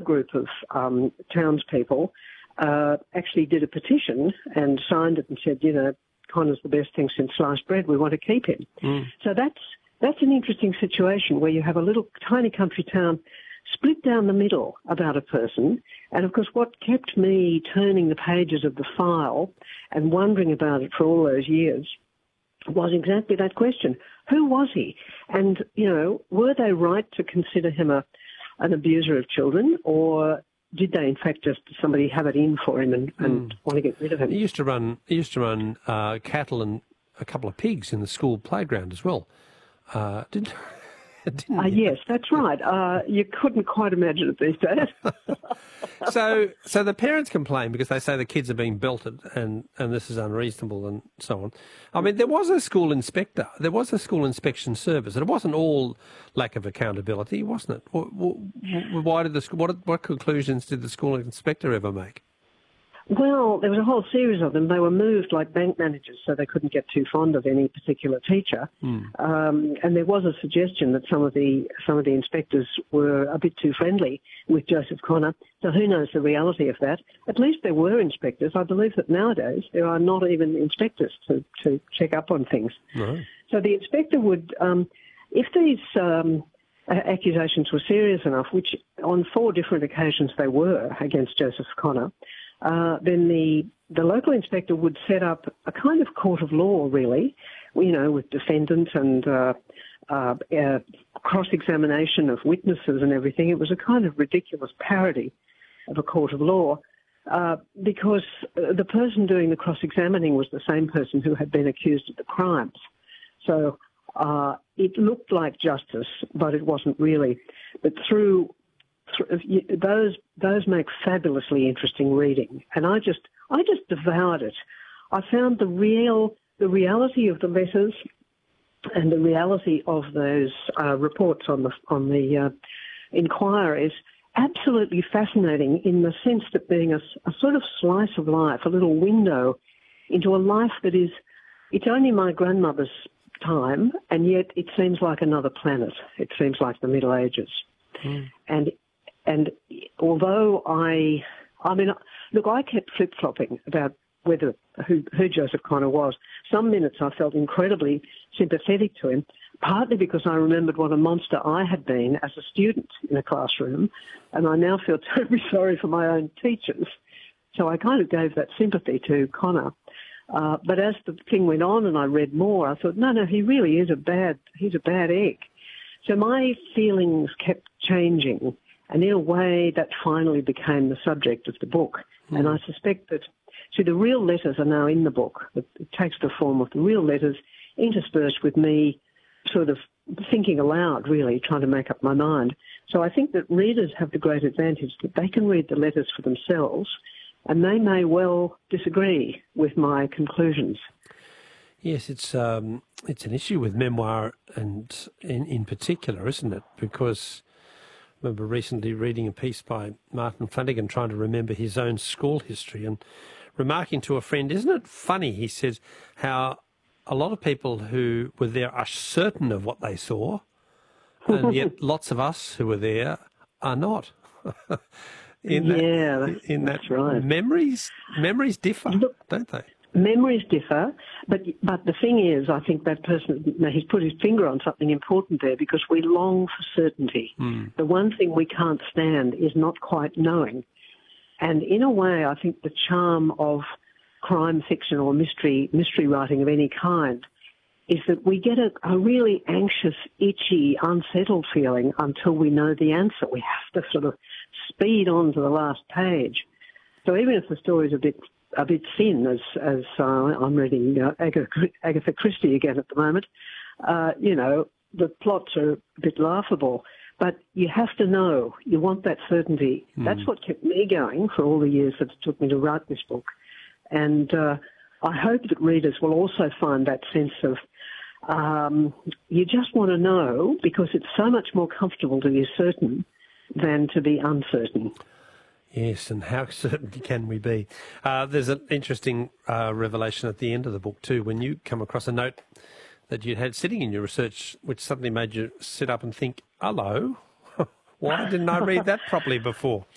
group of townspeople actually did a petition and signed it and said, you know, Connor's the best thing since sliced bread. We want to keep him. So that's an interesting situation where you have a little tiny country town split down the middle about a person. And, of course, what kept me turning the pages of the file and wondering about it for all those years was exactly that question. Who was he? And, you know, were they right to consider him an abuser of children, or did they, in fact, just somebody have it in for him and want to get rid of him? He used to run cattle and a couple of pigs in the school playground as well. Didn't he? Yes, that's right. You couldn't quite imagine it these days. So the parents complain because they say the kids are being belted and this is unreasonable and so on. I mean, there was a school inspector. There was a school inspection service. And it wasn't all lack of accountability, wasn't it? Why did the school? What conclusions did the school inspector ever make? Well, there was a whole series of them. They were moved like bank managers, so they couldn't get too fond of any particular teacher. And there was a suggestion that some of the inspectors were a bit too friendly with Joseph Connor. So who knows the reality of that? At least there were inspectors. I believe that nowadays there are not even inspectors to check up on things. Right. So the inspector would, if these accusations were serious enough, which on 4 different occasions they were against Joseph Connor, then the local inspector would set up a kind of court of law, really, you know, with defendant and cross-examination of witnesses and everything. It was a kind of ridiculous parody of a court of law because the person doing the cross-examining was the same person who had been accused of the crimes. So it looked like justice, but it wasn't really. But those make fabulously interesting reading, and I just devoured it. I found the reality of the letters and the reality of those reports on the inquiries absolutely fascinating, in the sense that being a sort of slice of life, a little window into a life that is, it's only my grandmother's time, and yet it seems like another planet. It seems like the Middle Ages. And although I kept flip-flopping about who Joseph Connor was. Some minutes I felt incredibly sympathetic to him, partly because I remembered what a monster I had been as a student in a classroom, and I now feel terribly sorry for my own teachers. So I kind of gave that sympathy to Connor. But as the thing went on and I read more, I thought, no, he really is he's a bad egg. So my feelings kept changing. And in a way, that finally became the subject of the book. Mm. And I suspect that, the real letters are now in the book. It takes the form of the real letters interspersed with me sort of thinking aloud, really, trying to make up my mind. So I think that readers have the great advantage that they can read the letters for themselves, and they may well disagree with my conclusions. Yes, it's an issue with memoir, and in particular, isn't it? Because I remember recently reading a piece by Martin Flanagan trying to remember his own school history and remarking to a friend, isn't it funny, he says, how a lot of people who were there are certain of what they saw, and yet lots of us who were there are not. That's right. Memories differ, don't they? Memories differ, but the thing is, I think that person, he's put his finger on something important there, because we long for certainty. Mm. The one thing we can't stand is not quite knowing. And in a way, I think the charm of crime fiction or mystery writing of any kind is that we get a really anxious, itchy, unsettled feeling until we know the answer. We have to sort of speed on to the last page. So even if the story's a bit thin, as I'm reading Agatha Christie again at the moment, the plots are a bit laughable. But you have to know. You want that certainty. Mm. That's what kept me going for all the years that it took me to write this book. And I hope that readers will also find that sense of you just want to know, because it's so much more comfortable to be certain than to be uncertain. Yes, and how certain can we be? There's an interesting revelation at the end of the book too, when you come across a note that you had sitting in your research, which suddenly made you sit up and think, hello, why didn't I read that properly before?